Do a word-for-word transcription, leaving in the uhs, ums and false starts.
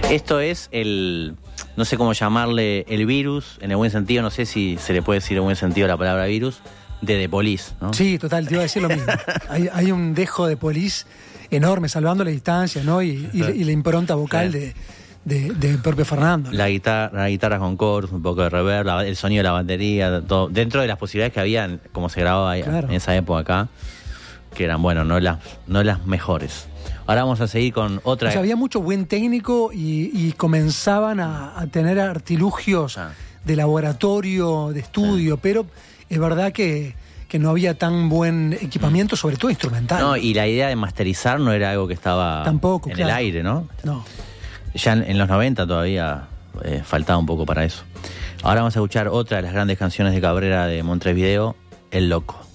Esto es el, no sé cómo llamarle, el virus, en el buen sentido, no sé si se le puede decir en buen sentido la palabra virus, de The Police, ¿no? Sí, total, te iba a decir lo mismo. hay, hay un dejo de Police enorme, salvando la distancia, ¿no? Y, y, y la impronta vocal de, de, de propio Fernando, ¿no? La guitarra, la guitarra con chorus, un poco de reverb, la, el sonido de la batería, todo, dentro de las posibilidades que había, como se grababa ahí, claro, en esa época acá, que eran, bueno, no las, no las mejores. Ahora vamos a seguir con otra. O sea, había mucho buen técnico y, y comenzaban a, a tener artilugios ah. de laboratorio, de estudio, sí. pero es verdad que, que no había tan buen equipamiento, mm. sobre todo instrumental. No, y la idea de masterizar no era algo que estaba Tampoco, en claro. el aire, ¿no? No. Ya en, en los noventa todavía eh, faltaba un poco para eso. Ahora vamos a escuchar otra de las grandes canciones de Cabrera de Montevideo, El Loco.